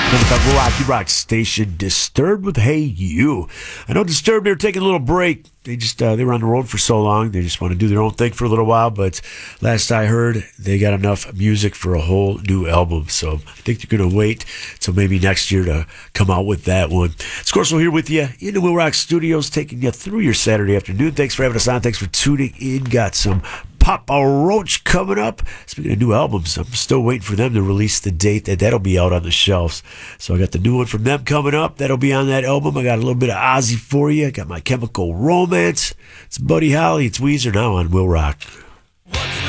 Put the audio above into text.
Milwaukee rock station Disturbed with Hey You. I know Disturbed, they're taking a little break. They were on the road for so long. They just want to do their own thing for a little while. But last I heard, they got enough music for a whole new album. So I think they're going to wait till maybe next year to come out with that one. Scorso here with you in the Will Rock Studios, taking you through your Saturday afternoon. Thanks for having us on. Thanks for tuning in. Got some Papa Roach coming up. Speaking of new albums, I'm still waiting for them to release the date that'll be out on the shelves. So I got the new one from them coming up. That'll be on that album. I got a little bit of Ozzy for you. I got My Chemical Romance. It's Buddy Holly. It's Weezer now on Will Rock.